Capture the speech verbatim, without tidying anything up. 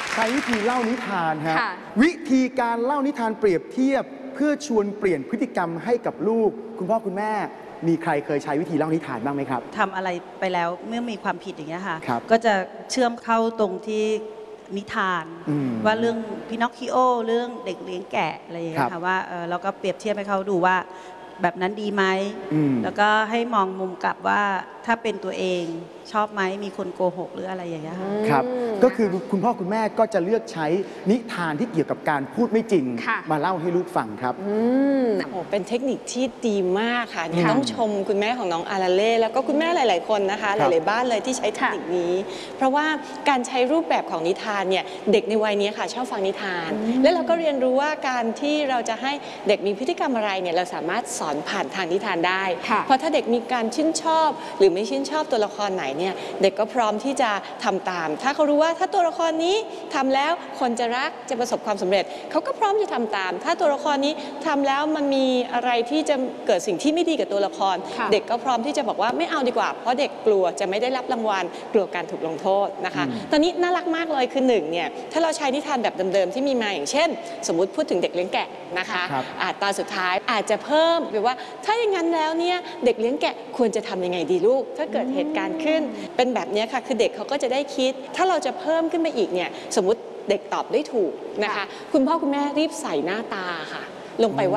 ใช้วิธีเล่านิทานฮะวิธีการเล่านิทานเปรียบเทียบเพื่อชวนเปลี่ยนพฤติกรรมให้กับลูกคุณพ่อคุณแม่มีใครเคยใช้วิธีเล่านิทานบ้างไหมครับทำอะไรไปแล้วเมื่อมีความผิดอย่างเงี้ยค่ะก็จะเชื่อมเข้าตรงที่นิทานว่าเรื่องพินอคคิโอเรื่องเด็กเลี้ยงแกะอะไรอย่างเงี้ยค่ะว่าเราก็เปรียบเทียบให้เขาดูว่าแบบนั้นดีไหมแล้วก็ให้มองมุมกลับว่าถ้าเป็นตัวเองชอบไหมมีคนโกหกหรืออะไรอย่างเงี้ยครับก็คือคุณพ่อคุณแม่ก็จะเลือกใช้นิทานที่เกี่ยวกับการพูดไม่จริงมาเล่าให้ลูกฟังครับอืมโอ้เป็นเทคนิคที่ดีมากค่ะต้องชมคุณแม่ของน้องอาราเล่แล้วก็คุณแม่หลายๆคนนะคะหลายๆบ้านเลยที่ใช้เทคนิคนี้เพราะว่าการใช้รูปแบบของนิทานเนี่ยเด็กในวัยนี้ค่ะชอบฟังนิทานและเราก็เรียนรู้ว่าการที่เราจะให้เด็กมีพฤติกรรมอะไรเนี่ยเราสามารถสอนผ่านทางนิทานได้เพราะถ้าเด็กมีการชื่นชอบหรือไม่ชื่นชอบตัวละครไหนเนี่ยเด็กก็พร้อมที่จะทำตามถ้าเขารู้ว่าถ้าตัวละครนี้ทำแล้วคนจะรักจะประสบความสำเร็จเขาก็พร้อมจะทำตามถ้าตัวละครนี้ทำแล้วมันมีอะไรที่จะเกิดสิ่งที่ไม่ดีกับตัวละครเด็กก็พร้อมที่จะบอกว่าไม่เอาดีกว่าเพราะเด็กกลัวจะไม่ได้รับรางวัลกลัวการถูกลงโทษนะคะตอนนี้น่ารักมากเลยคือหนึ่งเนี่ยถ้าเราใช้นิทานแบบเดิมๆที่มีมาอย่างเช่นสมมุติพูดถึงเด็กเลี้ยงแกะนะคะตอนสุดท้ายอาจจะเพิ่มหรือว่าถ้าอย่างนั้นแล้วเนี่ยเด็กเลี้ยงแกะควรจะทำยังไงดีลูกถ้าเกิดเหตุการณ์ขึ้นเป็นแบบนี้ค่ะคือเด็กเขาก็จะได้คิดถ้าเราจะเพิ่มขึ้นไปอีกเนี่ยสมมติเด็กตอบได้ถูกนะคะคุณพ่อคุณแม่รีบใส่หน้าตาค่ะลงไปว่า